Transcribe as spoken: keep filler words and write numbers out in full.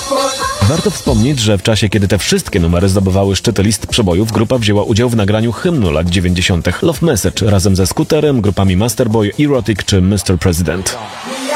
Warto wspomnieć, że w czasie, kiedy te wszystkie numery zdobywały szczyty list przebojów, grupa wzięła udział w nagraniu hymnu lat dziewięćdziesiątych Love Message razem ze Scooterem, grupami Masterboy, Erotic czy mister President.